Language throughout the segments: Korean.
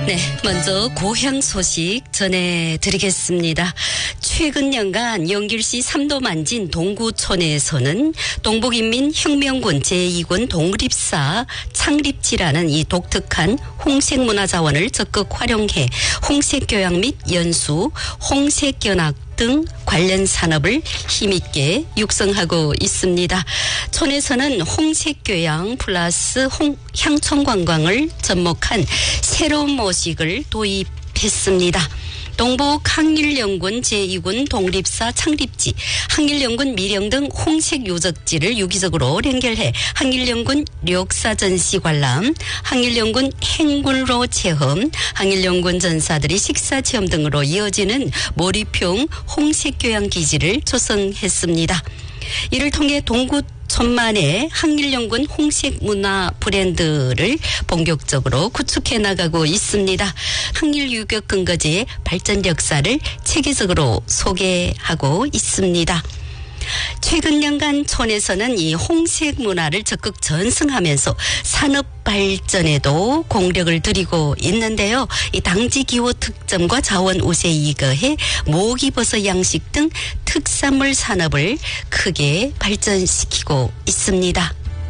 네, 먼저 고향 소식 전해드리겠습니다. 최근 연간 영길시 삼도만진 동구촌에서는 동북인민혁명군 제2군 독립사 창립지라는 이 독특한 홍색문화자원을 적극 활용해 홍색교양 및 연수, 홍색견학 등 관련 산업을 힘있게 육성하고 있습니다. 촌에서는 홍색교양 플러스 향촌관광을 접목한 새로운 모식을 도입했습니다. 동북 항일연군 제2군 독립사 창립지, 항일연군 미령 등 홍색 유적지를 유기적으로 연결해 항일연군 역사전시 관람, 항일연군 행군로 체험, 항일연군 전사들의 식사 체험 등으로 이어지는 몰입형 홍색교양 기지를 조성했습니다. 이를 통해 동구촌만의 항일연군 홍색 문화 브랜드를 본격적으로 구축해 나가고 있습니다. 항일 유격 근거지의 발전 역사를 체계적으로 소개하고 있습니다. 최근 연간 촌에서는 이 홍색 문화를 적극 전승하면서 산업 발전에도 공력을 들이고 있는데요. 이 당지 기호 특점과 자원 우세 이거해 모기버섯 양식 등 특산물 산업을 크게 발전시키고 있습니다.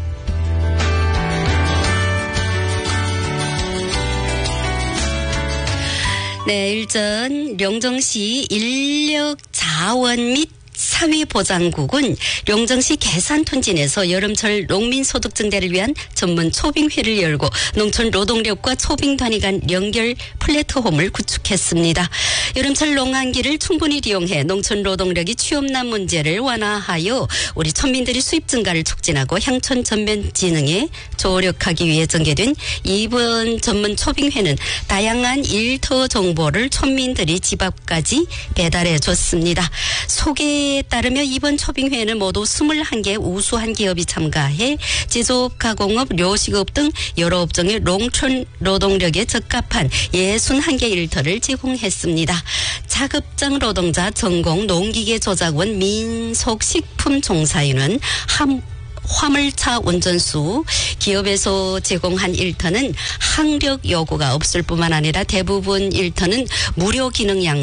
네, 일전 영정시 인력 자원 및 사회보장국은 영정시 계산톤진에서 여름철 농민소득 증대를 위한 전문 초빙회를 열고 농촌 노동력과 초빙단위 간 연결 플랫폼을 구축했습니다. 여름철 농한기를 충분히 이용해 농촌 노동력이 취업난 문제를 완화하여 우리 촌민들이 수입 증가를 촉진하고 향촌 전면 진흥에 조력하기 위해 전개된 이번 전문 초빙회는 다양한 일터 정보를 촌민들이 집 앞까지 배달해 줬습니다. 소개에 따르면 이번 초빙회에는 모두 21개 우수한 기업이 참가해 제조업, 가공업, 료식업 등 여러 업종의 농촌 노동력에 적합한 61개 일터를 제공했습니다. 자급장 노동자, 전공, 농기계 조작원, 민속식품 종사인은 화물차 운전수, 기업에서 제공한 일터는 학력 요구가 없을 뿐만 아니라 대부분 일터는 무료 기능 양